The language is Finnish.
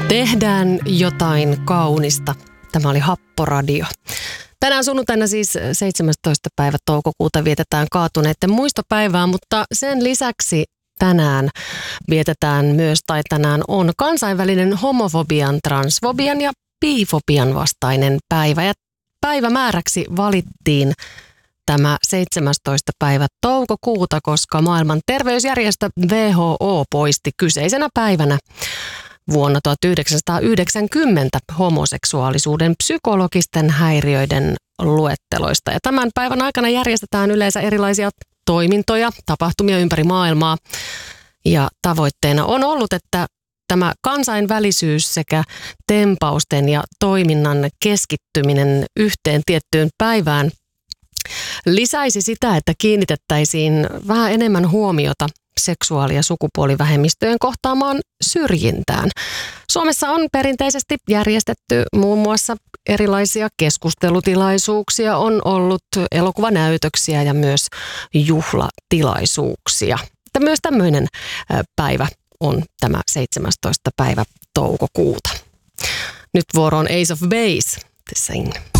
Tehdään jotain kaunista. Tämä oli Happoradio. Tänään sunnuntaina siis 17. päivä toukokuuta vietetään kaatuneiden muistopäivää, mutta sen lisäksi tänään vietetään myös, tai tänään on kansainvälinen homofobian, transfobian ja bifobian vastainen päivä. Ja päivämääräksi valittiin tämä 17. päivä toukokuuta, koska maailman terveysjärjestö WHO poisti kyseisenä päivänä vuonna 1990 homoseksuaalisuuden psykologisten häiriöiden luetteloista. Ja tämän päivän aikana järjestetään yleensä erilaisia toimintoja, tapahtumia ympäri maailmaa. Ja tavoitteena on ollut, että tämä kansainvälisyys sekä tempausten ja toiminnan keskittyminen yhteen tiettyyn päivään lisäisi sitä, että kiinnitettäisiin vähän enemmän huomiota seksuaali- ja sukupuolivähemmistöjen kohtaamaan syrjintään. Suomessa on perinteisesti järjestetty muun muassa erilaisia keskustelutilaisuuksia, on ollut elokuvanäytöksiä ja myös juhlatilaisuuksia. Mutta myös tämmöinen päivä on tämä 17. päivä toukokuuta. Nyt vuoro on Ace of Base. The Sing.